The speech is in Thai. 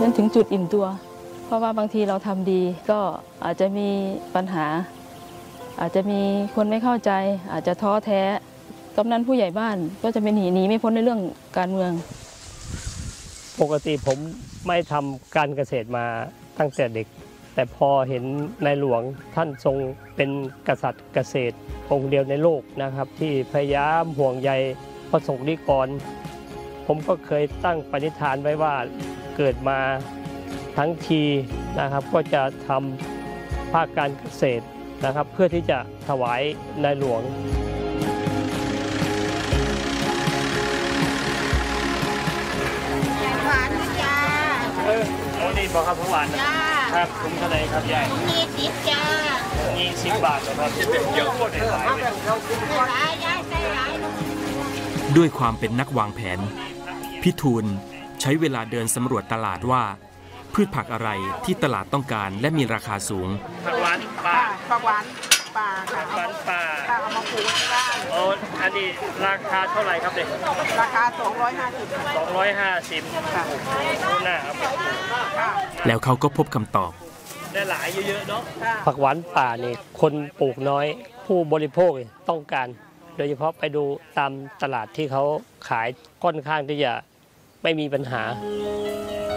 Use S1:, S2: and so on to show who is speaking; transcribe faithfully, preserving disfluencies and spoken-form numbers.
S1: นั่นถึงจุดอิ่มตัวเพราะว่าบางทีเราทำดีก็อาจจะมีปัญหาอาจจะมีคนไม่เข้าใจอาจจะท้อแท้กำนันผู้ใหญ่บ้านก็จะเป็นหนีหนีไม่พ้นในเรื่องการเมือง
S2: ปกติผมไม่ทำการเกษตรมาตั้งแต่เด็กแต่พอเห็นในหลวงท่านทรงเป็นกษัตริย์เกษตรองค์เดียวในโลกนะครับที่พยายามห่วงใยประสงค์นิกรผมก็เคยตั้งปณิธานไว้ว่าเกิดมาทั้งทีนะครับก็จะทำภาคการเกษตรนะครับเพื่อที่จะถวายในหลวง
S3: หวานนะจ้า
S2: เออโอ้ดีบอกครับหวานนะครับคุ้มเท่าไหร่ครับยาย
S3: ยี่สิบจ้า
S2: ยี่สิบบาทนะครับเยอะกว่าในหลาย
S3: หลายยายใส่หลาย
S4: ด้วยความเป็นนักวางแผนพี่ทูลใช้เวลาเดินสำรวจตลาดว่าพืชผักอะไรที่ตลาดต้องการและมีราคาสูง
S2: ผักหวานป่า
S3: ผักหวานป่าค่ะ
S2: ผักหวานป่า
S3: เอามาปลูกที่บ้าน
S2: โอ้อันนี้ราคาเท่าไหร่ครับเด็ก
S3: ราคาสองร้อยห้าสิบ
S2: สองร้อยห้าสิบค่ะหน้าครับ
S4: แล้วเขาก็พบคำตอบ
S2: ได้หลายเยอะๆเนาะผักหวานป่านี่คนปลูกน้อยผู้บริโภคต้องการโดยเฉพาะไปดูตามตลาดที่เขาขายค่อนข้างที่จะไม่มีปัญหา